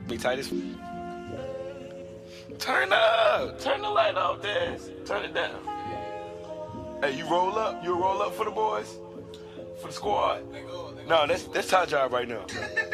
Be tight as. Turn up. Turn the light off, Daz. Turn it down. Hey, you roll up. You roll up for the boys, for the squad. No, that's our job right now.